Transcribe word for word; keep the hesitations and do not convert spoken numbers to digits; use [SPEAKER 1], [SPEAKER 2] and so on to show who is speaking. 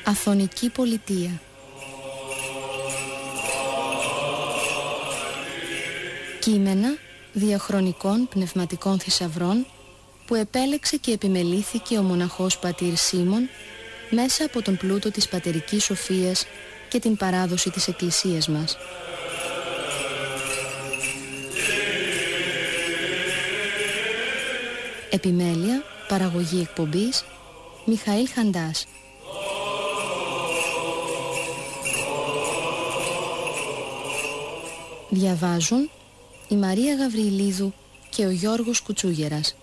[SPEAKER 1] Αθωνική Πολιτεία. Κείμενα διαχρονικών πνευματικών θησαυρών που επέλεξε και επιμελήθηκε ο μοναχός πατήρ Σίμων μέσα από τον πλούτο της πατερικής σοφίας και την παράδοση της Εκκλησίας μας. Επιμέλεια, παραγωγή εκπομπής, Μιχαήλ Χαντάς. Διαβάζουν η Μαρία Γαβριλίδου και ο Γιώργος Κουτσούγερας.